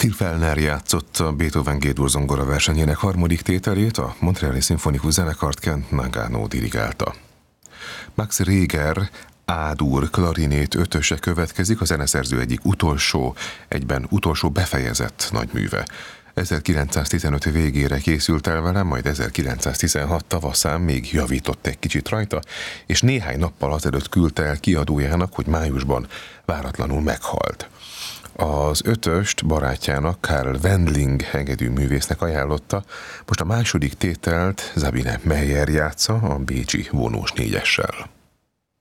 Till Fellner játszott a Beethoven G-dur zongora versenyének harmadik tételét, a Montreali Szimfonikus Zenekart Kent Nagano dirigálta. Max Reger A-dur klarinét ötöse következik, a zeneszerző egyik egyben utolsó befejezett nagyműve. 1915 végére készült el vele, majd 1916 tavaszán még javított egy kicsit rajta, és néhány nappal azelőtt küldte el kiadójának, hogy májusban váratlanul meghalt. Az ötöst barátjának, Karl Wendling hegedűművésznek ajánlotta, most a második tételt Sabine Meyer játsza a bécsi vonós négyessel.